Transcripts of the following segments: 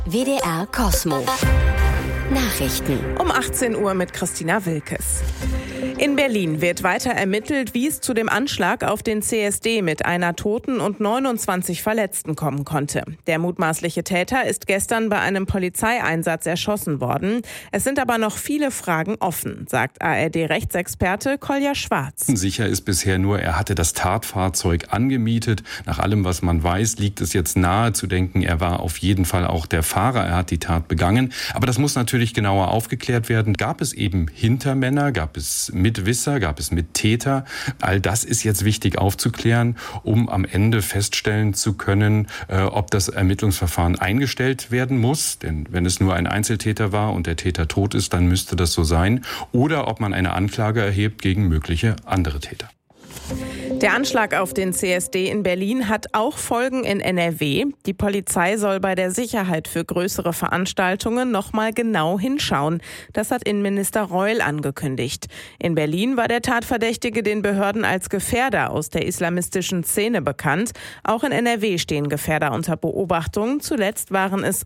WDR Kosmo. Nachrichten. Um 18 Uhr mit Christina Wilkes. In Berlin wird weiter ermittelt, wie es zu dem Anschlag auf den CSD mit einer Toten und 29 Verletzten kommen konnte. Der mutmaßliche Täter ist gestern bei einem Polizeieinsatz erschossen worden. Es sind aber noch viele Fragen offen, sagt ARD-Rechtsexperte Kolja Schwarz. Sicher ist bisher nur, er hatte das Tatfahrzeug angemietet. Nach allem, was man weiß, liegt es jetzt nahe zu denken, er war auf jeden Fall auch der Fahrer. Er hat die Tat begangen. Aber das muss natürlich genauer aufgeklärt werden. Gab es eben Hintermänner? Gab es Mitwisser? Gab es Mittäter? All das ist jetzt wichtig aufzuklären, um am Ende feststellen zu können, ob das Ermittlungsverfahren eingestellt werden muss. Denn wenn es nur ein Einzeltäter war und der Täter tot ist, dann müsste das so sein. Oder ob man eine Anklage erhebt gegen mögliche andere Täter. Der Anschlag auf den CSD in Berlin hat auch Folgen in NRW. Die Polizei soll bei der Sicherheit für größere Veranstaltungen noch mal genau hinschauen. Das hat Innenminister Reul angekündigt. In Berlin war der Tatverdächtige den Behörden als Gefährder aus der islamistischen Szene bekannt. Auch in NRW stehen Gefährder unter Beobachtung. Zuletzt waren es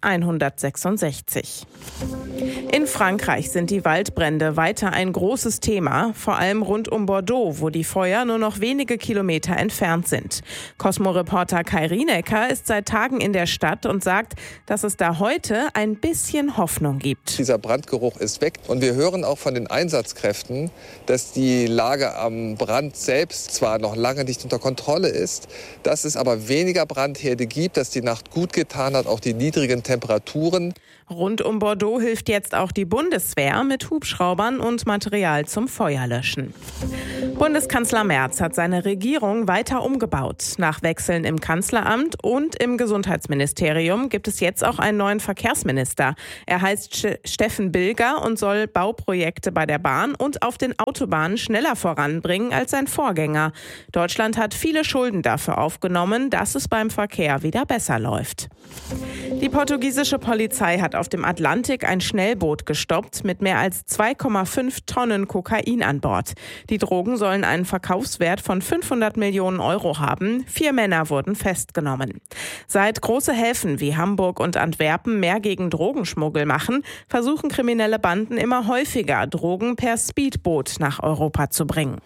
166. In Frankreich sind die Waldbrände weiter ein großes Thema, vor allem rund um Bordeaux, wo die Feuer nur noch wenige Kilometer entfernt sind. Cosmo-Reporter Kai Rienecker ist seit Tagen in der Stadt und sagt, dass es da heute ein bisschen Hoffnung gibt. Dieser Brandgeruch ist weg und wir hören auch von den Einsatzkräften, dass die Lage am Brand selbst zwar noch lange nicht unter Kontrolle ist, dass es aber weniger Brandherde gibt, dass die Nacht gut getan hat, auch die niedrigen Temperaturen. Rund um Bordeaux hilft jetzt auch die Bundeswehr mit Hubschraubern und Material zum Feuerlöschen. Bundeskanzler Merz hat seine Regierung weiter umgebaut. Nach Wechseln im Kanzleramt und im Gesundheitsministerium gibt es jetzt auch einen neuen Verkehrsminister. Er heißt Steffen Bilger und soll Bauprojekte bei der Bahn und auf den Autobahnen schneller voranbringen als sein Vorgänger. Deutschland hat viele Schulden dafür aufgenommen, dass es beim Verkehr wieder besser läuft. Die portugiesische Polizei hat auf dem Atlantik ein Schnellboot gestoppt mit mehr als 2,5 Tonnen Kokain an Bord. Die Drogen sollen einen Verkaufswert von 500 Millionen Euro haben. 4 Männer wurden festgenommen. Seit große Häfen wie Hamburg und Antwerpen mehr gegen Drogenschmuggel machen, versuchen kriminelle Banden immer häufiger, Drogen per Speedboot nach Europa zu bringen.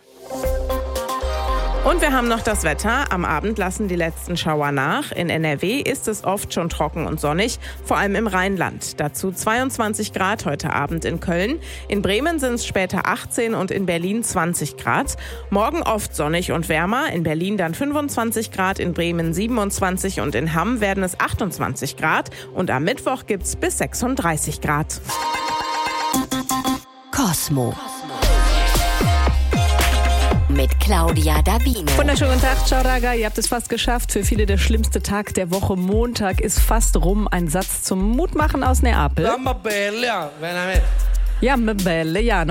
Und wir haben noch das Wetter. Am Abend lassen die letzten Schauer nach. In NRW ist es oft schon trocken und sonnig, vor allem im Rheinland. Dazu 22 Grad heute Abend in Köln. In Bremen sind es später 18 und in Berlin 20 Grad. Morgen oft sonnig und wärmer. In Berlin dann 25 Grad, in Bremen 27 und in Hamm werden es 28 Grad. Und am Mittwoch gibt es bis 36 Grad. Kosmo. Mit Claudia Davino. Wunderschönen guten Tag, ciao Raga. Ihr habt es fast geschafft. Für viele der schlimmste Tag der Woche. Montag ist fast rum. Ein Satz zum Mutmachen aus Neapel. Ja, belle, ja.